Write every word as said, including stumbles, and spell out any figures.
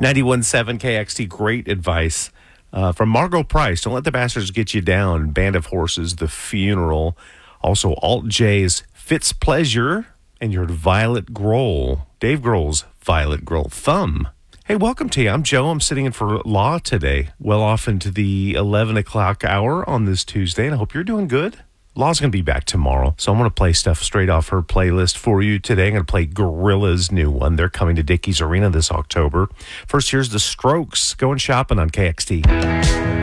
ninety-one point seven K X T, great advice uh, from Margot Price. Don't let the bastards get you down. Band of Horses, The Funeral. Also, Alt J's Fitzpleasure, and your Violet Grohl. Dave Grohl's Violet Grohl. Thumb. Hey, welcome to you. I'm Joe. I'm sitting in for Law today. Well off into the eleven o'clock hour on this Tuesday, and I hope you're doing good. Law's going to be back tomorrow, so I'm going to play stuff straight off her playlist for you today. I'm going to play Gorilla's new one. They're coming to Dickies Arena this October. First, here's The Strokes, Going Shopping on K X T.